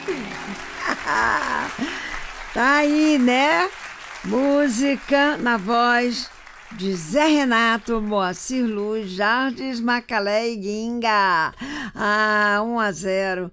Tá aí, né? Música na voz de Zé Renato, Moacir Luz, Jardes, Macalé e Guinga. 1-0.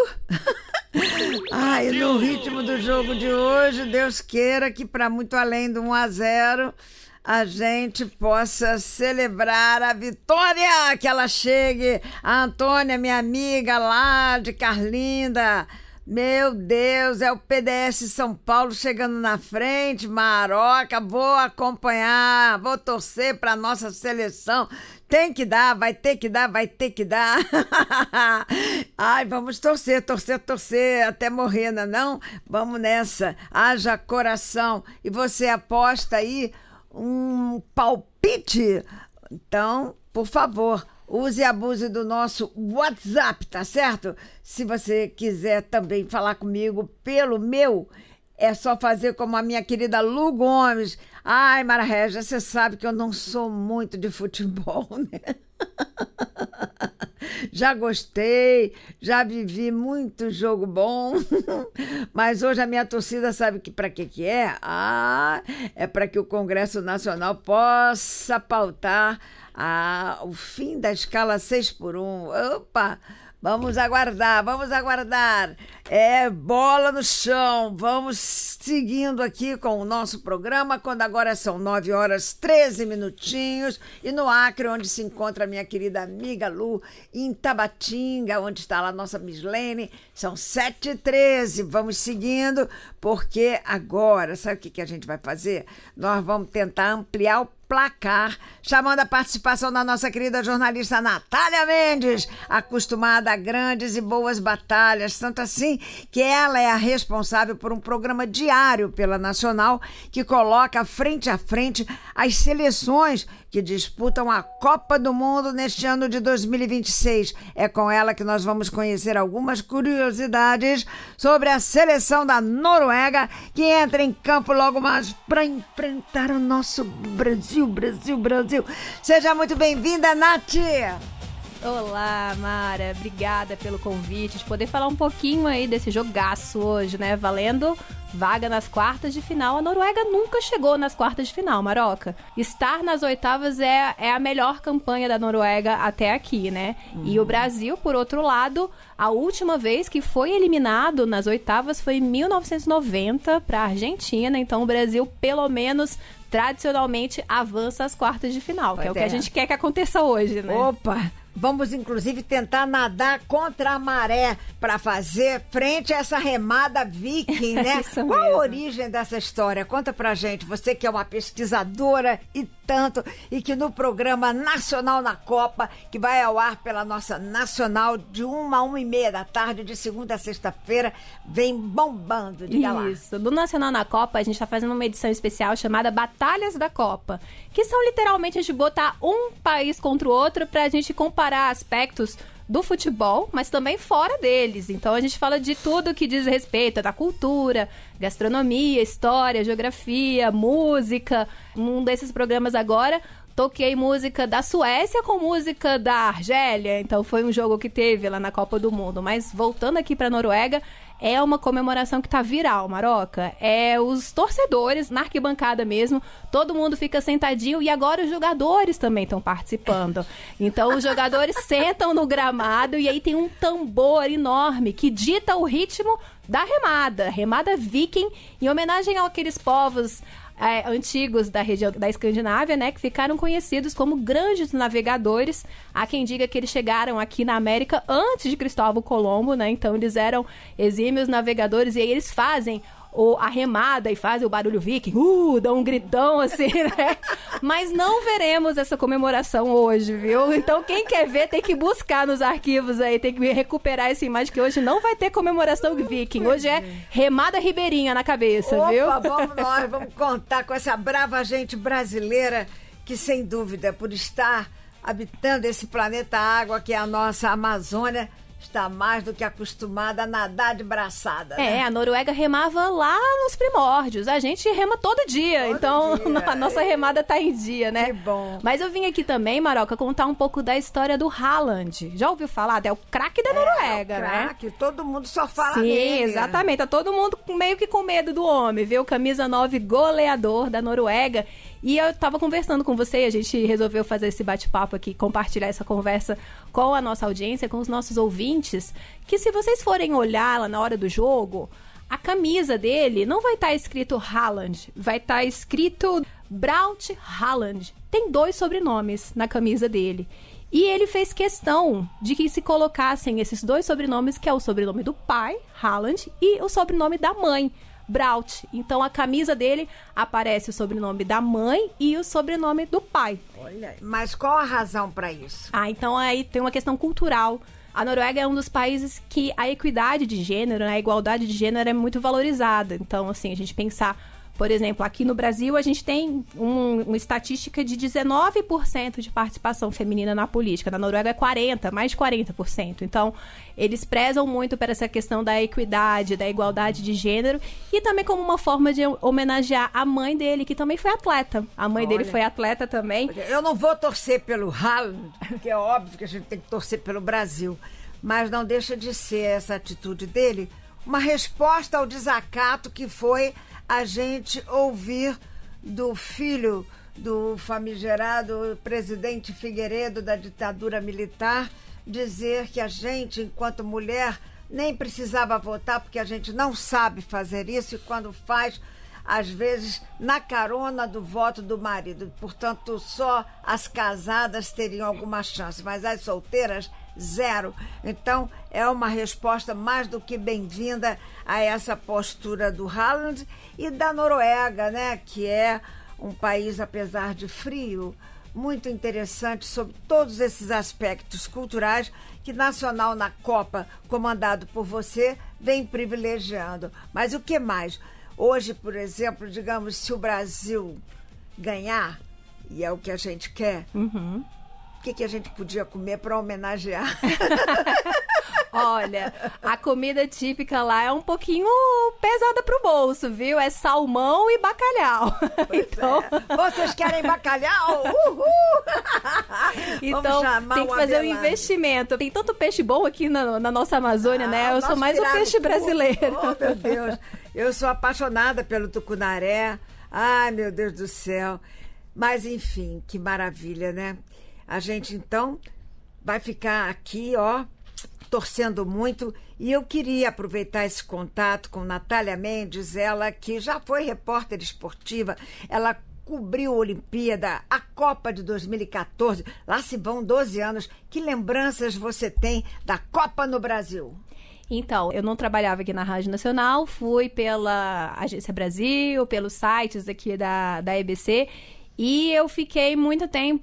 Ai, no ritmo do jogo de hoje, Deus queira que para muito além do 1-0 a gente possa celebrar a vitória, que ela chegue. A Antônia, minha amiga lá de Carlinda. Meu Deus, é o PDS São Paulo chegando na frente, Maroca, vou acompanhar, vou torcer para nossa seleção. Tem que dar, vai ter que dar, vai ter que dar. Ai, vamos torcer, até morrer, não? Vamos nessa, haja coração. E você aposta aí um palpite? Então, por favor, use e abuse do nosso WhatsApp, tá certo? Se você quiser também falar comigo pelo meu, é só fazer como a minha querida Lu Gomes. Ai, Mara Régia, você sabe que eu não sou muito de futebol, né? Já gostei, já vivi muito jogo bom, mas hoje a minha torcida sabe que para que é? É para que o Congresso Nacional possa pautar o fim da escala 6x1. Opa! Vamos aguardar. É bola no chão. Vamos seguindo aqui com o nosso programa, quando agora são 9h13. E no Acre, onde se encontra a minha querida amiga Lu, em Tabatinga, onde está lá a nossa Mislene, são 7h13. Vamos seguindo, porque agora, sabe o que a gente vai fazer? Nós vamos tentar ampliar o placar, chamando a participação da nossa querida jornalista Natália Mendes, acostumada a grandes e boas batalhas, tanto assim que ela é a responsável por um programa diário pela Nacional que coloca frente a frente as seleções que disputam a Copa do Mundo neste ano de 2026. É com ela que nós vamos conhecer algumas curiosidades sobre a seleção da Noruega, que entra em campo logo mais para enfrentar o nosso Brasil. Seja muito bem-vinda, Nath! Olá, Mara, obrigada pelo convite, de poder falar um pouquinho aí desse jogaço hoje, né, valendo vaga nas quartas de final. A Noruega nunca chegou nas quartas de final, Maroca. Estar nas oitavas é a melhor campanha da Noruega até aqui, né? E o Brasil, por outro lado, a última vez que foi eliminado nas oitavas foi em 1990 para a Argentina, então o Brasil, pelo menos tradicionalmente, avança às quartas de final, que é o que a gente quer que aconteça hoje, né? Opa! Vamos, inclusive, tentar nadar contra a maré para fazer frente a essa remada viking, né? Qual a origem dessa história? Conta pra gente, você que é uma pesquisadora e tanto, e que no programa Nacional na Copa, que vai ao ar pela nossa Nacional de 1 a 1h30 da tarde, de segunda a sexta-feira, vem bombando, diga lá. Isso, do Nacional na Copa, a gente tá fazendo uma edição especial chamada Batalhas da Copa, que são literalmente a gente botar um país contra o outro pra gente comparar aspectos do futebol, mas também fora deles. Então a gente fala de tudo que diz respeito da cultura, gastronomia, história, geografia, música. Um desses programas agora, toquei música da Suécia com música da Argélia. Então foi um jogo que teve lá na Copa do Mundo. Mas voltando aqui para a Noruega, é uma comemoração que tá viral, Maroca. É os torcedores na arquibancada mesmo, todo mundo fica sentadinho e agora os jogadores também estão participando. Então os jogadores sentam no gramado e aí tem um tambor enorme que dita o ritmo da remada viking, em homenagem àqueles povos antigos da região da Escandinávia, né, que ficaram conhecidos como grandes navegadores. Há quem diga que eles chegaram aqui na América antes de Cristóvão Colombo, né, então eles eram exímios navegadores e aí eles fazem a remada e fazem o barulho viking, dão um gritão assim, né? Mas não veremos essa comemoração hoje, viu? Então quem quer ver tem que buscar nos arquivos aí, tem que recuperar essa imagem, que hoje não vai ter comemoração viking, hoje é remada ribeirinha na cabeça, viu? Vamos contar com essa brava gente brasileira que, sem dúvida, por estar habitando esse planeta água que é a nossa Amazônia, está mais do que acostumada a nadar de braçada. Né? A Noruega remava lá nos primórdios. A gente rema todo dia, então a nossa remada tá em dia, né? Que bom. Mas eu vim aqui também, Maroca, contar um pouco da história do Haaland. Já ouviu falar? É o craque da Noruega, né? Craque, todo mundo só fala Sim, nele. exatamente. Tá todo mundo meio que com medo do homem, viu? Camisa 9, goleador da Noruega. E eu tava conversando com você e a gente resolveu fazer esse bate-papo aqui, compartilhar essa conversa com a nossa audiência, com os nossos ouvintes, que se vocês forem olhar lá na hora do jogo, a camisa dele não vai estar escrito Haaland, vai estar escrito Braut Haaland. Tem 2 sobrenomes na camisa dele. E ele fez questão de que se colocassem esses 2 sobrenomes, que é o sobrenome do pai, Haaland, e o sobrenome da mãe, Braut. Então, a camisa dele aparece o sobrenome da mãe e o sobrenome do pai. Olha, mas qual a razão para isso? Então aí tem uma questão cultural. A Noruega é um dos países que a equidade de gênero, né, a igualdade de gênero é muito valorizada. Então, assim, a gente pensar, por exemplo, aqui no Brasil, a gente tem uma estatística de 19% de participação feminina na política. Na Noruega é 40%, mais de 40%. Então, eles prezam muito por essa questão da equidade, da igualdade de gênero, e também como uma forma de homenagear a mãe dele, que também foi atleta. A mãe dele foi atleta também. Eu não vou torcer pelo Haaland, porque é óbvio que a gente tem que torcer pelo Brasil, mas não deixa de ser essa atitude dele uma resposta ao desacato que foi a gente ouvir do filho do famigerado presidente Figueiredo da ditadura militar dizer que a gente, enquanto mulher, nem precisava votar porque a gente não sabe fazer isso e quando faz, às vezes, na carona do voto do marido. Portanto, só as casadas teriam alguma chance, mas as solteiras, zero. Então, é uma resposta mais do que bem-vinda a essa postura do Haaland e da Noruega, né? Que é um país, apesar de frio, muito interessante sobre todos esses aspectos culturais que Nacional na Copa, comandado por você, vem privilegiando. Mas o que mais? Hoje, por exemplo, digamos, se o Brasil ganhar, e é o que a gente quer, o que a gente podia comer para homenagear? Olha, a comida típica lá é um pouquinho pesada pro bolso, viu? É salmão e bacalhau. Então, vocês querem bacalhau? Uhul! Então, tem que fazer um investimento. Tem tanto peixe bom aqui na nossa Amazônia, né? Eu sou mais o peixe brasileiro. Oh, meu Deus. Eu sou apaixonada pelo tucunaré. Ai, meu Deus do céu. Mas, enfim, que maravilha, né? A gente, então, vai ficar aqui, ó, torcendo muito. E eu queria aproveitar esse contato com Natália Mendes, ela que já foi repórter esportiva, ela cobriu a Olimpíada, a Copa de 2014, lá se vão 12 anos. Que lembranças você tem da Copa no Brasil? Então, eu não trabalhava aqui na Rádio Nacional, fui pela Agência Brasil, pelos sites aqui da EBC, e eu fiquei muito tempo